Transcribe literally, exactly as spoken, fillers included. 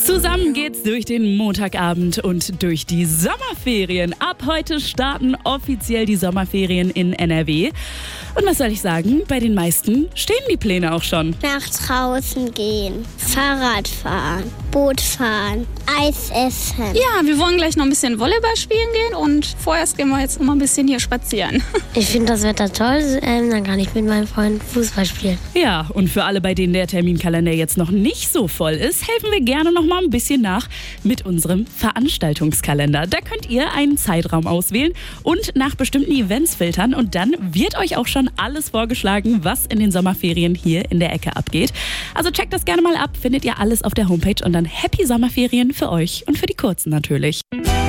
Zusammen geht's durch den Montagabend und durch die Sommerferien. Ab heute starten offiziell die Sommerferien in N R W. Und was soll ich sagen, bei den meisten stehen die Pläne auch schon. Nach draußen gehen, Fahrrad fahren, Boot fahren, Eis essen. Ja, wir wollen gleich noch ein bisschen Volleyball spielen gehen und vorerst gehen wir jetzt noch mal ein bisschen hier spazieren. Ich finde das Wetter toll, ähm, dann kann ich mit meinen Freunden Fußball spielen. Ja, und für alle, bei denen der Terminkalender jetzt noch nicht so voll ist, helfen wir gerne noch mal ein bisschen nach mit unserem Veranstaltungskalender. Da könnt ihr einen Zeitraum auswählen und nach bestimmten Events filtern und dann wird euch auch schon alles vorgeschlagen, was in den Sommerferien hier in der Ecke abgeht. Also checkt das gerne mal ab, findet ihr alles auf der Homepage und dann Happy Sommerferien für euch und für die Kurzen natürlich.